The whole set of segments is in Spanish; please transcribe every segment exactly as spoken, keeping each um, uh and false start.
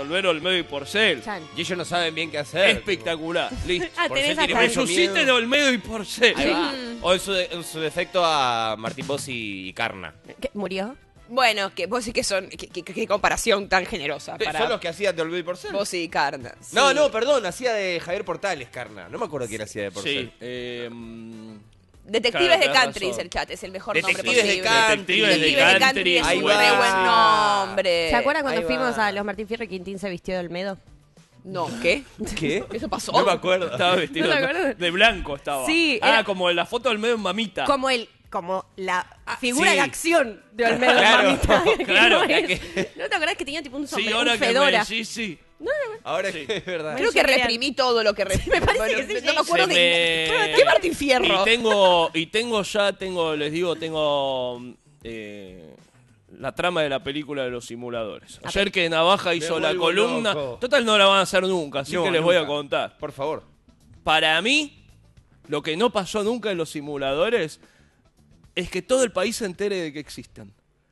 resolver Olmedo y Porcel. Chan. Y ellos no saben bien qué hacer. Espectacular. Listo. Ah, Porcel tenés tiene acá. mucho Resuciten miedo. Olmedo y Porcel. Ahí va. O en su, de- en su defecto a Martín Bossi y Carna. ¿Qué? ¿Murió? Bueno, que vos sí que son. Qué, qué- qué comparación tan generosa. Para ¿Son los que hacían de Olmedo y Porcel? vos y Carna. No, Sí. no, perdón, hacía de Javier Portales, Carna. No me acuerdo quién hacía de Porcel. Sí. Eh, mm, Detectives Claro, de tenés country, razón. dice el chat. Es el mejor Detectives nombre de posible. country. Detectives de Detectives de country. country es Ahí un va. re buen nombre. ¿Se acuerdan cuando ahí fuimos va. a los Martín Fierro y Quintín se vistió de Olmedo? No, ¿qué? ¿Qué? ¿Eso pasó? No me acuerdo. Estaba vestido ¿No te de, acuerdas? de blanco. Estaba. Sí, Ah, era- como en la foto del medio en mamita. Como el, como la figura sí. de acción de Olmedo. Claro, mamita, que claro, no, ya es- que- ¿No te acordás que tenía tipo un Sí, sombrero, ahora un que fedora? me... Sí, sí. Ahora Sí. que es verdad. Creo que reprimí todo lo que reprimí. Me parece que sí, No me acuerdo Se de. me- ¿Qué Martín Fierro? Y tengo, y tengo ya, tengo, les digo, tengo eh, la trama de la película de los simuladores. Ayer que Navaja hizo la vuelvo columna, loco. total no la van a hacer nunca, así No, que les voy a nunca. contar. Por favor. Para mí, lo que no pasó nunca en los simuladores es que todo el país se entere de que existen.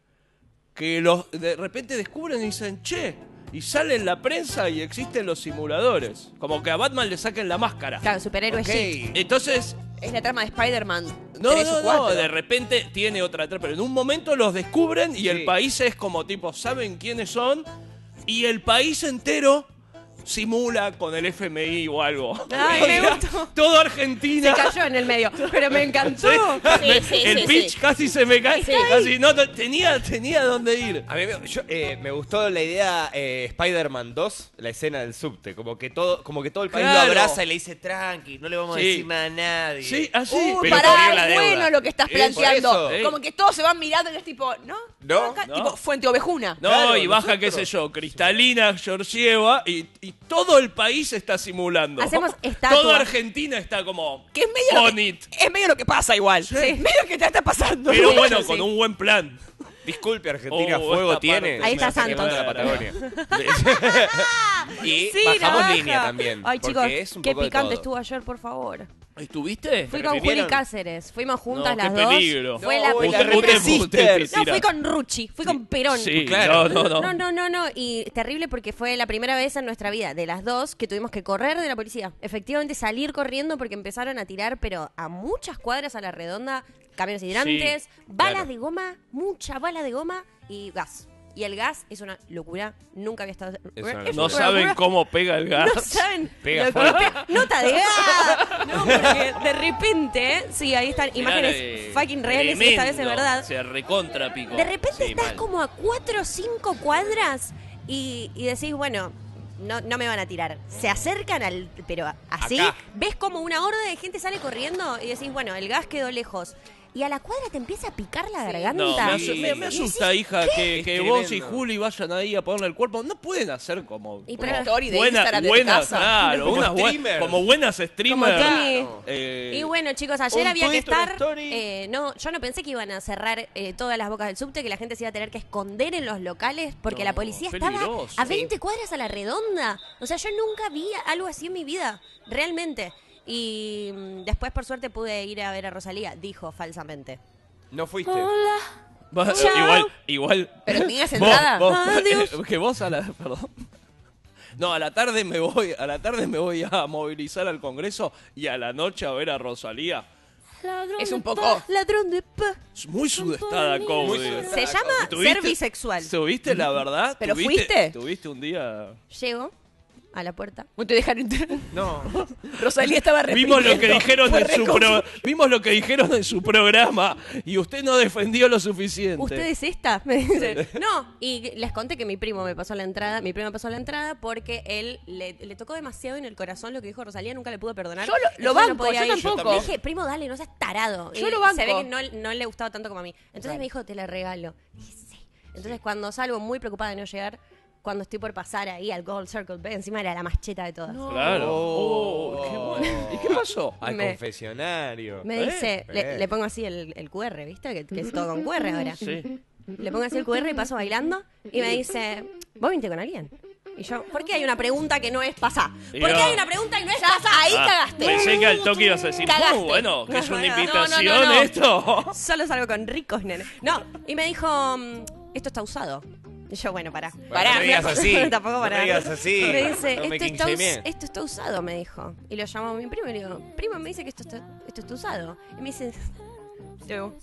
Que los de repente descubren y dicen, che, y sale en la prensa y existen los simuladores. Como que a Batman le saquen la máscara. Claro, superhéroe Ok. chic. Entonces, Es la trama de Spider-Man. no, tres no, o cuatro. no, de repente tiene otra trama, pero en un momento los descubren y el Sí. país es como tipo, saben quiénes son y el país entero simula con el F M I o algo. Ay, O me sea, gustó. Todo Se Argentina. cayó en el medio, pero me encantó. Me- sí, el sí, pitch sí. casi se me cae. Sí. Casi, no, no, tenía, tenía dónde ir. A mí me, yo, eh, me gustó la idea eh, Spider-Man dos, la escena del subte. Como que todo, como que todo el país Claro. lo abraza y le dice, tranqui, no le vamos Sí. a decir nada a nadie. Sí, así. Uh, Pero pará, corrió la es deuda. bueno lo que estás Es planteando. por eso. Como que todos se van mirando y es tipo, ¿no? ¿No? Acá, No. Tipo, Fuente Ovejuna. No, Claro, y baja, qué nosotros. sé yo, Cristalina, Georgieva, y, y todo el país está simulando. Hacemos estatua. Toda Argentina está como Que es medio, lo on que, it. es medio lo que pasa igual. Sí. Medio que te está pasando. Pero Sí, bueno, sí. con un buen plan. Disculpe, Argentina, Oh, fuego esta tiene. parte Ahí está Me hace Santos. quemar la Patagonia. y Sí, bajamos Navaja. línea también. Ay, porque chicos, es un qué poco de picante todo. estuvo ayer, por favor. ¿Estuviste? Fui ¿Pero con Juli vivieron? Cáceres, fuimos juntas No, las qué dos. peligro. Fue No, la uy, la primera- Repe Usted- Sisters. No, fui con Ruchi, fui con Perón. Sí, Claro. no, no, no. No, no, no, no. Y terrible porque fue la primera vez en nuestra vida de las dos que tuvimos que correr de la policía. Efectivamente, salir corriendo porque empezaron a tirar, pero a muchas cuadras a la redonda, camiones hidrantes, Sí, balas claro. de goma, mucha bala de goma y gas. Y el gas es una locura. Nunca había estado. Es una Es No una saben locura. cómo pega el gas. No saben. Pega lo que- fuerte. Nota de gas. No, porque de repente, ¿eh? Sí, ahí están imágenes Mirá, eh, fucking reales y esta vez es tremendo. verdad. Se recontra pico. De repente Sí, estás mal. como a cuatro o cinco cuadras y, y decís, bueno, no, no me van a tirar. Se acercan al... Pero así, Acá. ves como una horda de gente sale corriendo y decís, bueno, el gas quedó lejos. Y a la cuadra te empieza a picar la garganta. No, me, asu- Sí. me- me Y asusta, decís, hija, que, Es que vos y tremendo. Juli vayan ahí a ponerle el cuerpo. No pueden hacer como, Y como pero- Story de buena- Instagram de tu buenas, casa. claro, Como unas buen- streamer. como buenas streamers. Como Tini. Eh, Y bueno, chicos, ayer un había que tweet, una estar. story. eh, no, yo no pensé que iban a cerrar eh, todas las bocas del subte, que la gente se iba a tener que esconder en los locales, porque No, la policía estaba peligroso. a veinte cuadras a la redonda. O sea, yo nunca vi algo así en mi vida, realmente. Y mm, después, por suerte, pude ir a ver a Rosalía, dijo falsamente. No fuiste. vos- Chao. igual, igual. Pero tenías Vos- entrada. vos- Adiós. eh, que vos a la, perdón. No, a la tarde me voy, a la tarde me voy a movilizar al Congreso y a la noche a ver a Rosalía. Ladrón Es un de poco- paz, ladrón de paz. Es muy sudestada, Muy Cody. sudestada. Se llama ¿Tuviste? ser bisexual. ¿Tuviste la verdad? ¿Pero ¿Tuviste- fuiste? ¿Tuviste un día? Llego a la puerta. No te dejan entrar. No. Rosalía estaba Vimos lo que reprimiendo. dijeron Fue en su re pro- vimos lo que dijeron en su programa y usted no defendió lo suficiente. ¿Usted es esta? Me dice. No, y les conté que mi primo me pasó la entrada, mi primo me pasó la entrada porque él le, le tocó demasiado en el corazón lo que dijo Rosalía, nunca le pudo perdonar. Yo lo- lo Entonces banco, no podía yo ir. tampoco. Le dije, primo, dale, no seas tarado. Yo Y lo banco. Se ve que no, no le gustaba tanto como a mí. Entonces Claro. me dijo, te la regalo. Y dije, sí. Entonces cuando salgo muy preocupada de no llegar, cuando estoy por pasar ahí al Gold Circle, encima era la más cheta de todas. Claro. Oh. Oh, qué bueno. ¿Y qué pasó? Al Me- confesionario. Me Eh, dice, le, eh. le pongo así el, el Q R, ¿viste? Que, que es todo con Q R ahora. Sí. Le pongo así el Q R y paso bailando y me dice, ¿vos viniste con alguien? Y yo, ¿por qué hay una pregunta que no es pasá? ¿Por qué No. hay una pregunta que no es pasá? Ahí Ah, cagaste. Pensé que al toque ibas a decir, Cagaste. muy bueno, que es una No, no, no, invitación no, no. esto. Solo salgo con ricos, nene. No, y me dijo, mm, esto está usado. Y yo, bueno, pará. Bueno, Pará, no me digas así. Tampoco no pará. me digas así. Me dice, no me esto, está us- quinchamee. esto está usado, me dijo. Y lo llamó a mi primo y le digo, primo, me dice que esto está, esto está usado. Y me dice, yo,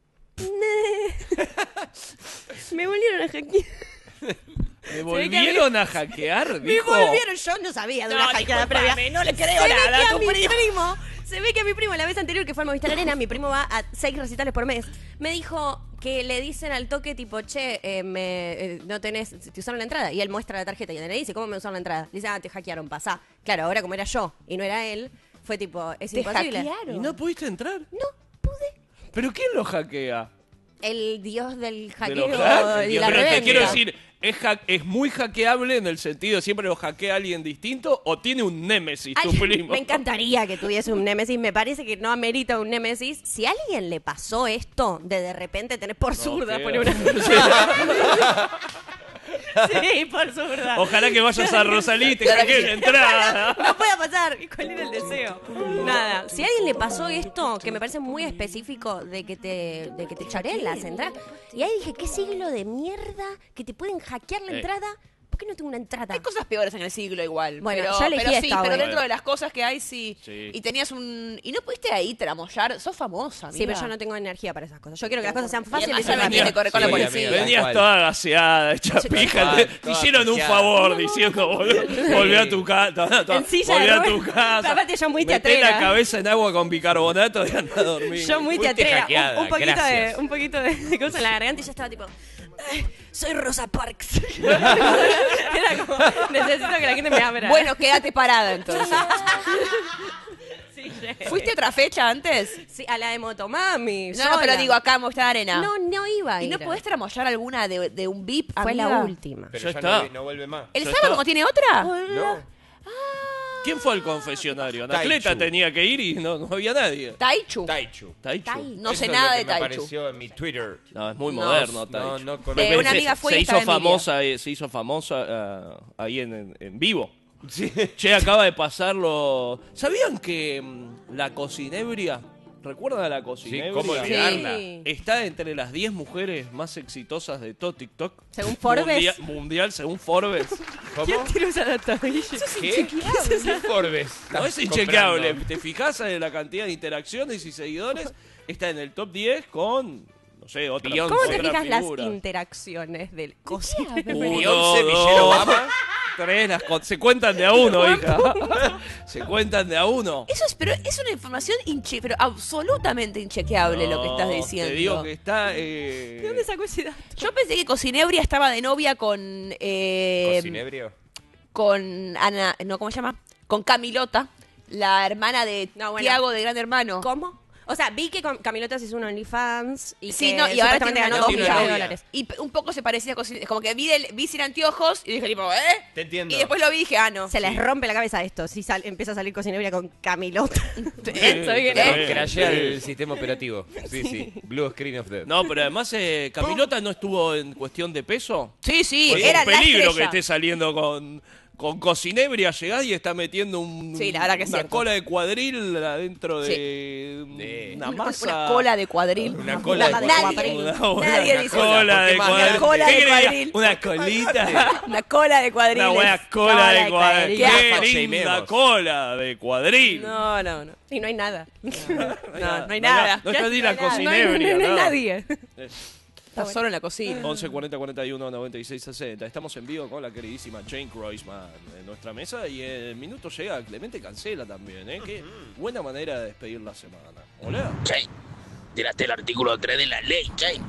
me volvieron a hackear. ¿Me volvieron a hackear? Me Dijo. volvieron, yo no sabía de una No, hackeada disculpame, previa. no le creo se ve nada que a a tu mi primo. primo. Se ve que a mi primo la vez anterior que fue al Movistar Arena, mi primo va a seis recitales por mes. Me dijo que le dicen al toque tipo, che, eh, me, eh, no tenés, te usaron la entrada. Y él muestra la tarjeta y el D N I dice, ¿cómo me usaron la entrada? Le dice, ah, te hackearon, pasá. Claro, ahora como era yo y no era él, fue tipo, es ¿Te imposible. hackearon? ¿Y no pudiste entrar? No pude. ¿Pero quién lo hackea? El dios del De hackeo los hackers. y la Pero te reventa. quiero decir, ¿es, hack- ¿es muy hackeable en el sentido siempre lo hackea alguien distinto o tiene un némesis tu Ay, primo? me encantaría que tuviese un némesis. Me parece que no amerita un némesis. Si a alguien le pasó esto de de repente tener por zurda, feo. poner una... Sí, por zurda. Ojalá que vayas a Rosalí y te hackeen la entrada. No pueda pasar. ¿Cuál era el deseo? Nada. Si a alguien le pasó esto, que me parece muy específico de que te, de que te choreen las entradas. Y ahí dije, ¿qué siglo de mierda que te pueden hackear la Eh. entrada? ¿Por qué no tengo una entrada? Hay cosas peores en el siglo igual. Bueno, pero, ya elegí pero sí, esta pero hoy. dentro de las cosas que hay, sí. Sí. Y tenías un... Y no pudiste ahí tramollar. Sos famosa, Sí, amiga. pero yo no tengo energía para esas cosas. Yo quiero que las cosas sean Y fáciles además y ya rápidas. venía de correr con la Sí, policía. amiga. Venías cual. toda gaseada, hecha pija. toda- Te, te toda hicieron un asfixiada. favor diciendo, volví, volví a tu casa. En silla Volví de a tu ruedas. casa. Aparte yo muy Meté teatrera. la cabeza en agua con bicarbonato y anda a dormir. Yo muy Fuiste teatrera, hackeada, un, un poquito de, gracias. un poquito de, de cosa en la garganta y ya estaba tipo, "Ay, soy Rosa Parks". Era como, necesito que la gente me abra. Bueno, quédate parada entonces. sí, llegué. ¿Fuiste a otra fecha antes? Sí, a la de Motomami. No, sola. pero digo acá en Movistar Arena. No, no iba a ¿Y ir. no podés tramollar alguna de, de un V I P? Fue amiga? la última. Pero Ya ya, está. No, no vuelve más. ¿El Ya sábado está. no tiene otra? No. ¿Quién fue al confesionario? Anacleta Taichu. tenía que ir y no, no había nadie. Taichu. Taichu. Taichu. Tai. No Eso sé es nada lo que de me Taichu. apareció en mi Twitter. No, es muy No, moderno, No, Taichu. no De conozco. una amiga fue se y hizo estaba Emilia. famosa, eh, se hizo famosa ah, ahí en, en- en vivo. Che, acaba de pasarlo. ¿Sabían que mm, la cocinebria, recuerdan a la cocinebria? ¿cómo olvidarla? Sí. Está entre las diez mujeres más exitosas de todo TikTok. Según Forbes. Mundia- mundial, según Forbes. ¿Cómo? Tiene esa data, Guille. ¿Qué? ¿Qué es Forbes? No es Estás inchequeable. comprando. Te fijas en la cantidad de interacciones y seguidores. Está en el top diez con, no sé, otra, Beyoncé. ¿Cómo te otra fijas las figura. interacciones del cocinero? Uno, Beyoncé, dos, Michelle Obama. tres, las con- se cuentan de a uno, hija. Se cuentan de a uno. Eso es, pero es una información inche, pero absolutamente inchequeable lo que estás No, diciendo. Te digo que está. eh, ¿De dónde sacó ese dato? Yo pensé que Cocinebria estaba de novia con eh, ¿Cocinebrio? con Ana, no, ¿cómo se llama? Con Camilota, la hermana de No, bueno. Tiago de Gran Hermano. ¿Cómo? O sea, vi que con Camilota se hizo un OnlyFans y Sí, que no, y ahora supuestamente tiene una ganó dos novia. millones de dólares. Y p- un poco se parecía a Cocinebria. Como que vi, del, vi sin anteojos y dije tipo, ¿eh? Te entiendo. Y después lo vi y dije, ah, no. Se les rompe la cabeza esto si sal- empieza a salir cocinebria con Camilota. Eh, Soy que eh, no. Crashea el sistema operativo. Sí, sí. Blue Screen of Death. No, pero además eh, Camilota no estuvo en cuestión de peso. Sí, sí, Pues era es un la peligro que estrella. esté saliendo con, con cocinebria, llegás y está metiendo un, Sí, la verdad que es una cierto. cola de cuadril adentro de, De- una Una- masa. Una cola de cuadril. Una cola de Nadie- cuadril. Una, una- Nadie una dice cola de Porque más cuadril. grande. Cola ¿Qué de quería? cuadril. Una colita. Una cola de cuadriles. Una buena cola de cuadril. Qué Qué asco. linda Shameemos. cola de cuadril. No, no, no. Y no hay nada. No, no hay nada. No está ni la No hay, cocinebria. no hay nada. nadie. Está solo en la cocina. once cuarenta cuarenta y uno noventa y seis sesenta. Estamos en vivo con la queridísima Jane Croisman en nuestra mesa y el minuto llega Clemente Cancela también, ¿eh? Qué buena manera de despedir la semana. Hola. Che, tiraste el artículo tres de la ley, che.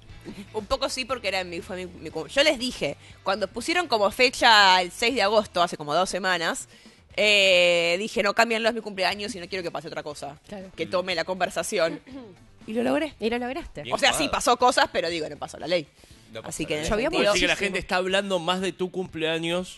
Un poco sí, porque era mi, fue mi, mi cum- Yo les dije, cuando pusieron como fecha el seis de agosto, hace como dos semanas, eh, dije, no, cámbianlo, es mi cumpleaños y no quiero que pase otra cosa. Claro. Que tome la conversación. Y lo logré. Y lo lograste. Bien. O sea, sí, pasó cosas, pero digo, no pasó la ley. No pasó Así la que en ley. ese Llovió sentido- Así que la muchísimo. gente está hablando más de tu cumpleaños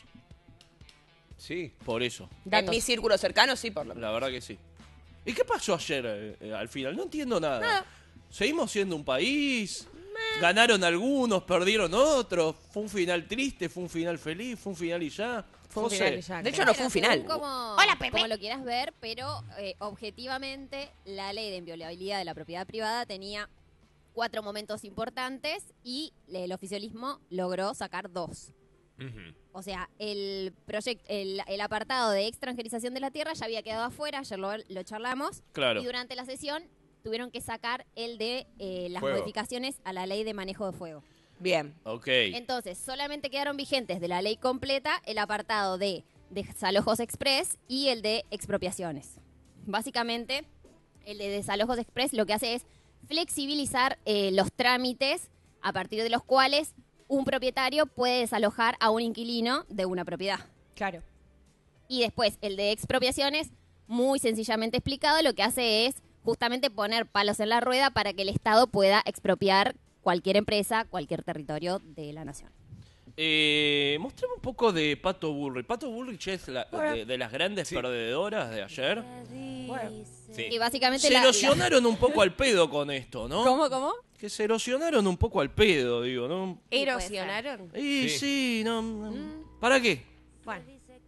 Sí. por eso. En Datos. mi círculo cercano, sí, por lo menos. La verdad que sí. ¿Y qué pasó ayer eh, eh, al final? No entiendo nada. Nada. ¿Seguimos siendo un país? ¿Ganaron algunos, perdieron otros? ¿Fue un final triste? ¿Fue un final feliz? ¿Fue un final y ya? Fue un José, final y ya. De hecho, no fue un final. según Como, Hola, Pepe. como lo quieras ver, pero eh, objetivamente la ley de inviolabilidad de la propiedad privada tenía cuatro momentos importantes y el oficialismo logró sacar dos. Ujú. O sea, el proyecto, el, el apartado de extranjerización de la tierra ya había quedado afuera, ayer lo, lo charlamos. Claro. Y durante la sesión tuvieron que sacar el de eh, las Fuego. modificaciones a la ley de manejo de fuego. Bien. Ok. Entonces, solamente quedaron vigentes de la ley completa el apartado de desalojos express y el de expropiaciones. Básicamente, el de desalojos express lo que hace es flexibilizar eh, los trámites a partir de los cuales un propietario puede desalojar a un inquilino de una propiedad. Claro. Y después, el de expropiaciones, muy sencillamente explicado, lo que hace es justamente poner palos en la rueda para que el Estado pueda expropiar cualquier empresa, cualquier territorio de la nación. Eh, mostrame un poco de Pato Bullrich. Pato Bullrich es la- de, de las grandes Sí. perdedoras de ayer. Sí. Y básicamente Se la- erosionaron un poco al pedo con esto, ¿no? ¿Cómo, cómo? Que se erosionaron un poco al pedo, digo, ¿no? ¿Erosionaron? Y Sí. sí, no, no. ¿Para qué? Bueno.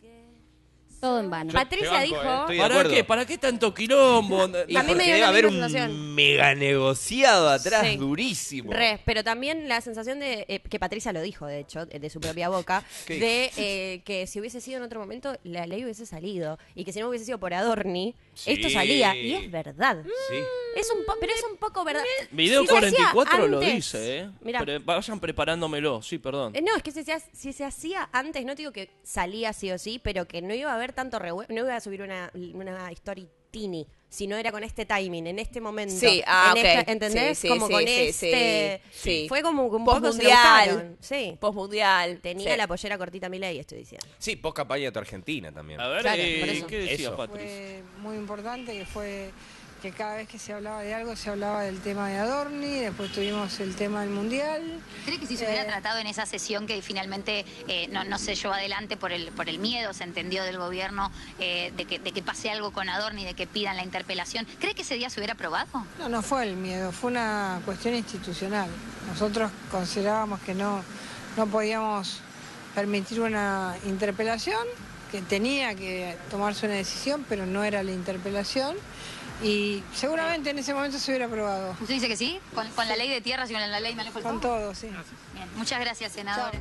todo en vano. Yo Patricia te banco, dijo- eh, estoy de ¿Para acuerdo. qué? ¿Para qué tanto quilombo? Y A mí me porque dio debe la haber misma un sensación. mega negociado atrás Sí. durísimo. Re, pero también la sensación de, eh, que Patricia lo dijo, de hecho, de su propia boca, ¿Qué? de eh, que si hubiese sido en otro momento, la ley hubiese salido. Y que si no hubiese sido por Adorni, Sí. esto salía. Y es verdad. Sí. Es un po- pero es un poco verdad. Video Si se hacía cuarenta y cuatro lo antes- dice, ¿eh? Mirá. Pre- vayan preparándomelo, sí, perdón. Eh, no, es que si se, ha- si se hacía antes, no te digo que salía sí o sí, pero que no iba a haber tanto revuelo, no iba a subir una, una story teeny, si no era con este timing, en este momento. Sí, ah, en ok. esta- ¿entendés? Sí, sí, como sí, con sí, este... sí, sí. Fue como un poco se lo Postmundial. buscaron. Sí. Postmundial. Tenía Sí. la pollera cortita Milei, estoy diciendo. Sí, post campaña de tu Argentina también. A ver, Claro, eh, por eso. ¿qué decía Eso. Patricia? Fue muy importante, que fue que cada vez que se hablaba de algo se hablaba del tema de Adorni, después tuvimos el tema del Mundial. ¿Cree que si se hubiera Eh, tratado en esa sesión que finalmente eh, no, no se llevó adelante por el, por el miedo, se entendió del gobierno, eh, de, que, de que pase algo con Adorni, de que pidan la interpelación, ¿cree que ese día se hubiera aprobado? No, no fue el miedo, fue una cuestión institucional. Nosotros considerábamos que no, no podíamos permitir una interpelación, que tenía que tomarse una decisión, pero no era la interpelación. Y seguramente en ese momento se hubiera aprobado. ¿Usted dice que sí? ¿Con, con la ley de tierras y con la ley de manejo del Con fuego? todo, sí. Bien, muchas gracias, senadora.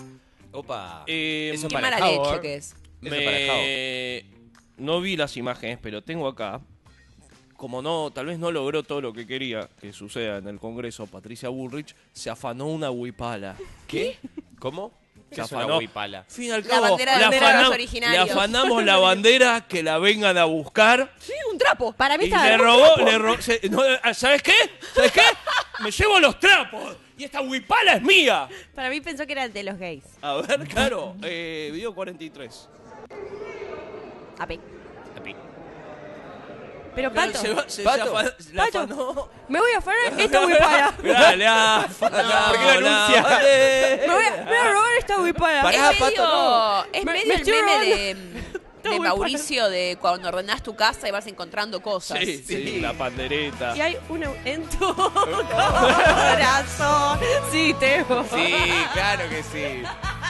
Opa. Eh, Eso qué para Mala el Javo, leche ¿eh? que es. Eso para el Javo. Me... No vi las imágenes, pero tengo acá. Como no, tal vez no logró todo lo que quería que suceda en el Congreso, Patricia Bullrich se afanó una huipala. ¿Qué? ¿Cómo? Se ¿Qué es una afanó. huipala? Fin al La cabo, bandera le, de los afanam- originarios. le afanamos la bandera, que la vengan a buscar. Sí, un trapo. Para mí Y estaba le un robó, trapo. le ro- se- no, ¿sabes qué? ¿Sabes qué? Me llevo los trapos y esta huipala es mía. Para mí pensó que era el de los gays. A ver, claro, eh, video cuarenta y tres. Ape. Api. Pero Claro, Pato, se va- se- Pato. se afa- la Pato. afanó. me voy a afanar esta huipala. Dale, afanamos ¿por qué lo la anuncia? bandera. Me voy a, me voy a robar esta huipala. Pará, es Pato, medio, no. es Me- medio me el estoy meme robando. de, de muy Mauricio de cuando ordenás tu casa y vas encontrando cosas. Sí, sí, la pandereta. Y hay una en tu corazón. Sí, Teo. Sí, claro que sí.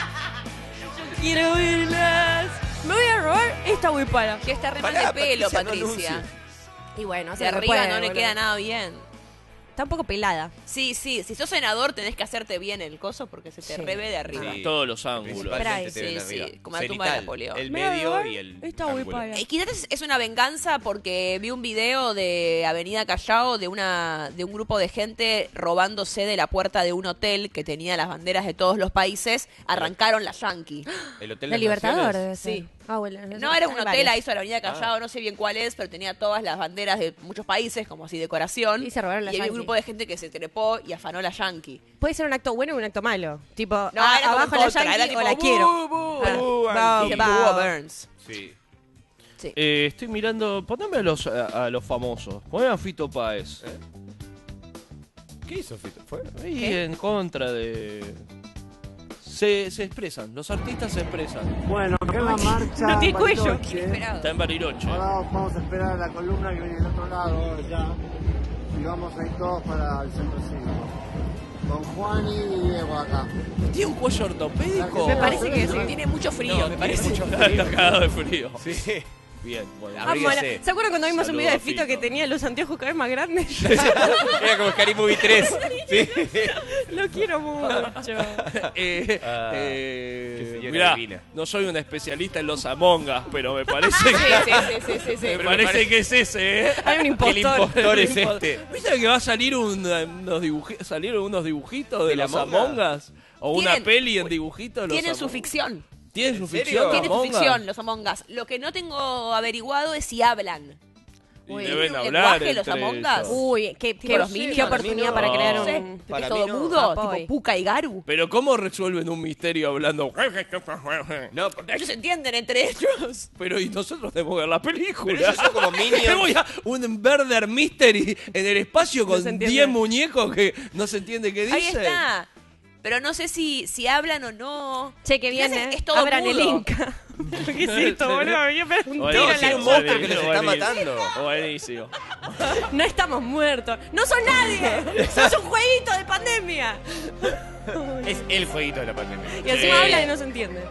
Quiero verlas. Me voy a robar esta huipala. Que está re mal Pará, de pelo, Patricia, no Patricia. anuncie. Y bueno, De arriba no le queda nada bien. Está un poco pelada. Sí, sí, si sos senador tenés que hacerte bien el coso porque se te Sí. revé de arriba. Sí. Todos los ángulos. Principalmente Espera, te ven sí, sí, arriba. como la tumba de Cenital, Napoleón. el Me voy a medio robar y el esta ángulo. huipala. Eh, quizás es- es una venganza porque vi un video de Avenida Callao de una de un grupo de gente robándose de la puerta de un hotel que tenía las banderas de todos los países. Arrancaron la Yankee. El Hotel La Las Libertador Naciones. debe ser. Sí. Ah, bueno, No, era un hay hotel varios. ahí sobre la Avenida Callao, no sé bien cuál es, pero tenía todas las banderas de muchos países, como así decoración. Y se robaron la Y había un Yankee. grupo de gente que se trepó y afanó la Yankee. Puede ser un acto bueno o un acto malo. Tipo, No, a- era como abajo en la contra, Yankee era o tipo, la "Bu, quiero. bu, Ah, bu, va, Siempre va. hubo Burns. Sí. Sí. Eh, estoy mirando, poneme a los, a, a los famosos. Poneme a Fito Páez. ¿Qué hizo Fito? ¿Fue? Ahí en contra de... Se, se expresan, los artistas se expresan. Bueno, acá en la marcha. No tiene cuello. Bariloche. Está en Bariloche. Ahora vamos a esperar a la columna que viene del otro lado, ya. Y vamos a ir todos para el centro cívico. Con Juan y Diego acá. ¿Tiene un cuello ortopédico? Me parece que sí. Tiene mucho frío, No, me tiene parece. mucho frío. Está cagado de frío. Sí. Bien, bueno. Amo la- Abríguese. ¿Se acuerdan cuando vimos un Saludos, video de Fito Fito. que tenía los anteojos cada vez más grandes? Era como Scary Movie tres. Sí. Lo quiero mucho. Eh, Ah, eh, qué señora mirá, divina. no soy un especialista en los Among Us, pero me parece Sí, que, sí, sí, sí, sí, sí. me Pero parece me parece- que es ese, ¿eh? Hay un El impostor. impostor es Un impo- este. ¿Viste que va a salir un, unos dibuji- salieron unos dibujitos de, ¿De la los Among Among Us? ¿O una Tienen- peli en dibujitos de los Tienen su Among- ficción. ¿Tienen su ¿En serio? ficción? Tienen su Among Us? ficción, los Among Us. Lo que no tengo averiguado es si hablan. Y Uy, deben ¿tiene un hablar lenguaje los entre Among ellos. Us? Uy, qué, Tipo qué, los qué Minions. oportunidad Para para mí crear no. un... ¿Qué es Para todo mí no. mudo? Apoy. Tipo Puka y Garu. Pero ¿cómo resuelven un misterio hablando? No, porque Ellos se entienden entre ellos. Pero y nosotros tenemos que ver la película. Pero ellos son como Minions. ¿Qué voy a- un Murder Mystery en el espacio No se con entiende. diez muñecos que no se entiende qué dice. Ahí está. Pero no sé si, si hablan o no. Che, que Quizás viene. Es, es todo Abran el mudo. Inca. ¿Qué es esto, boludo? Me voy a pegar un Bueno, tiro No, en sí, la un cara. monstruo que nos está Buenísimo. matando. Buenísimo. No estamos muertos. ¡No son nadie! ¡Sos un jueguito de pandemia! Es el jueguito de la pandemia. Y encima hablan y no se entiende.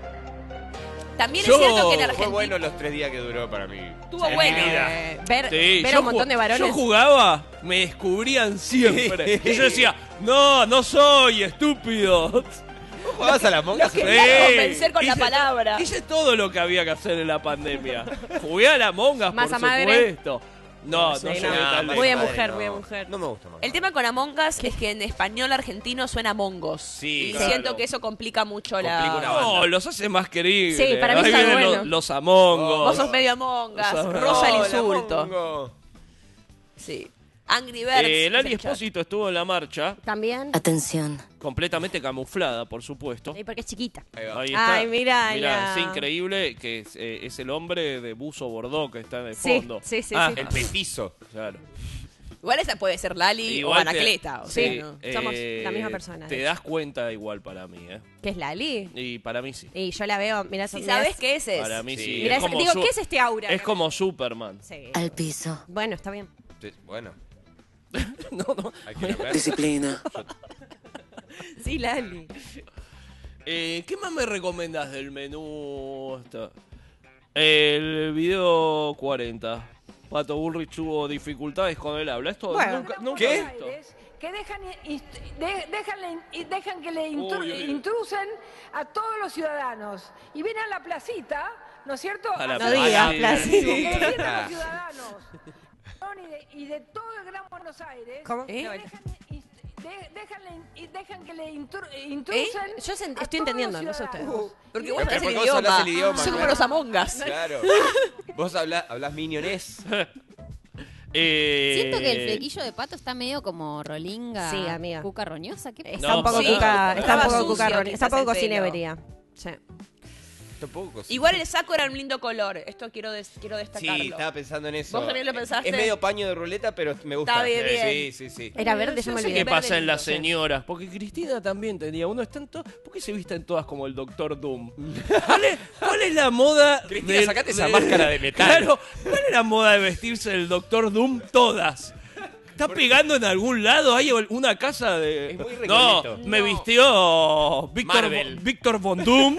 También Yo- es cierto que en Fue Argentina bueno los tres días que duró para mí. estuvo En mi bueno. vida. Eh, ver Sí, ver yo a un montón ju- de varones. Yo jugaba, me descubrían siempre. Y yo decía, no, no soy estúpido. ¿Vos jugabas a la monga? Los quería convencer con la Hice- palabra. Hice todo lo que había que hacer en la pandemia. Jugué a la monga, por ¿Masa madre? supuesto. No, no Sí, llegué no. tan Muy de lejos. mujer, muy de mujer. No me gusta más. El tema con Among Us es que en español argentino suena mongos. Sí, y claro. siento que eso complica mucho Complica una la. banda. No, los hace más queribles. Sí, para mí Ahí está vienen bueno. los, los amongos. Vos sos medio Among Us. Sos- Rosa el Hola, insulto. mongo. Sí. Angry Birds. Eh, es Lali el chat. Espósito estuvo en la marcha, También. Atención. completamente camuflada, por supuesto. Sí, porque es chiquita. Ahí va. Ahí está. Ay, mirá, Mirá, ya. es increíble que es, eh, es el hombre de buzo bordó que está en el Sí, fondo. sí, sí, Ah, sí. El petizo. claro. Igual esa puede ser Lali Igual o te- Anacleta. O sí, sea, ¿no? eh, Somos la misma persona, Te de das cuenta igual para mí, ¿eh? ¿Qué es Lali? Y para mí sí. Y yo la veo, mirá, Si mirá, sabes qué es, es. Para mí sí. Sí. Mirá, Es ese- como digo, su- ¿qué es este aura? Es como Superman. Sí. Al piso. Bueno, está bien. Sí, bueno, No, no. hay que ver. Disciplina. Sí, Lali. Eh, ¿Qué más me recomendás del menú? Esto? El video cuarenta. Pato Bullrich tuvo dificultades con el habla. Esto Bueno. nunca, nunca ¿Qué? he visto. Que dejan, inst- de- dejan, y dejan que le intru- Uy, uy, uy. intrusen a todos los ciudadanos. Y vienen a la placita, ¿no es cierto? A la A No hacer- digas, Sí. placita. que defiendan a Ah. los ciudadanos. Y de, y de todo el Gran Buenos Aires. ¿Cómo? que ¿Eh? Dejan, inst- de- dejan, y dejan que le intru- ¿Eh? intrusen. Yo se- a estoy todos entendiendo, los no sé ustedes. ciudadanos. Porque Y vos Pero hablas el porque vos idioma. hablás el idioma, Son como claro. los Among Us. Claro. Vos hablás, hablás minionés. Eh, Siento que el flequillo de pato está medio como rolinga. Sí, amiga. Cuca roñosa. ¿Qué Está No, un poco sí. cuca, está un Estaba poco sucio, cucarroni, está un poco quizás el pelo. cocinevería. Sí. Tampoco. sí. Igual el saco era un lindo color. Esto quiero, des- quiero Sí, destacarlo. estaba pensando en eso. ¿Vos también lo pensaste? Es medio paño de ruleta, pero me gusta. Está bien, Sí, bien. Sí, sí, sí. Era verde, yo Yo me sé olvidé. qué pasa en las lindo, sí. señoras, porque Cristina también tenía uno. Están to- ¿Por qué se visten todas como el Doctor Doom? ¿Cuál es, cuál es la moda? Cristina, sacate esa máscara de metal. Claro, ¿cuál es la moda de vestirse del Doctor Doom? Todas. ¿Está pegando en algún lado? ¿Hay una casa de.? Es muy no, recoleto. me No. vistió Víctor, Marvel. Vo- Víctor Von Doom.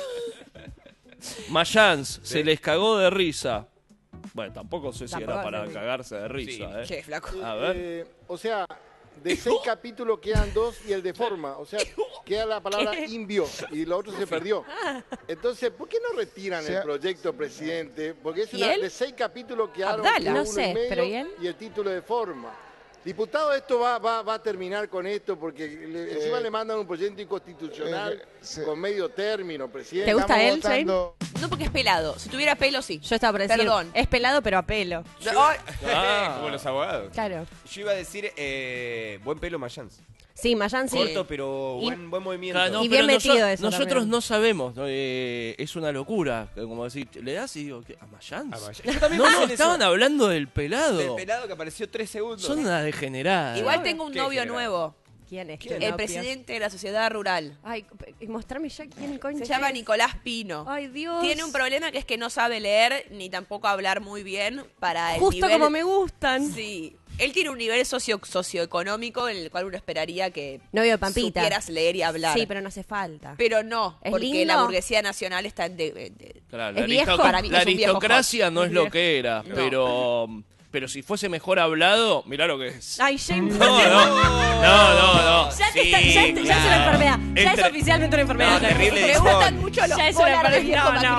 Mayans se les cagó de risa. Bueno, tampoco sé si era Tampoco para sé. cagarse de risa, ¿eh? Che, flaco. A ver. Eh, o sea, de seis capítulos quedan dos y el de forma. O sea, queda la palabra invio y lo otro se perdió. Entonces, ¿por qué no retiran el proyecto, presidente? Porque es ¿Y una, él? de seis capítulos quedaron Abdala. uno No sé, y medio pero ¿y él? y el título de forma. Diputado, esto va, va, va a terminar con esto porque le- encima le mandan un proyecto inconstitucional eh, sí. con medio término, presidente. ¿Te gusta Estamos él, Shane? votando- No porque es pelado. Si tuviera pelo, sí. Yo estaba por decir, Perdón. es pelado pero a pelo. No, ay, Ah. Como los abogados. Claro. Yo iba a decir, eh, buen pelo Mayans. Sí, Mayan sí. Corto, pero Y- buen, buen movimiento. Claro, no, Y pero bien noso- metido eso Nosotros también. no sabemos, ¿no? Eh, es una locura. Como decir, le das y digo, ¿qué? ¿A Mayans? A Mayans. Yo también No, pensé no, en eso. estaban hablando del pelado. Del pelado que apareció tres segundos. Son una degenerada. Igual tengo un ¿Qué novio general? nuevo. ¿Quién es? El presidente de la sociedad rural. Ay, y mostrarme ya quién concha Se llama es. Nicolás Pino. Ay, Dios. Tiene un problema que es que no sabe leer ni tampoco hablar muy bien para el Justo nivel- como me gustan. Sí. Él tiene un nivel socio socioeconómico en el cual uno esperaría que Novio de Pampita. supieras leer y hablar. Sí, pero no hace falta. Pero no, ¿Es porque lindo? la burguesía nacional está en... De, de- Claro, ¿Es la viejo? aristoc- Para mí la es un viejo aristocracia hot. no es Es lo viejo. que era, No. pero pero si fuese mejor hablado, mirá lo que es. Ay, James. No, no, no, no, no. Ya, te está- Sí, ya, te- ya es una claro. enfermedad. Ya es Entre- oficialmente una enfermedad. No, terrible Me disfón. gustan mucho los Ya es una polares enfermedad. viejo No, no.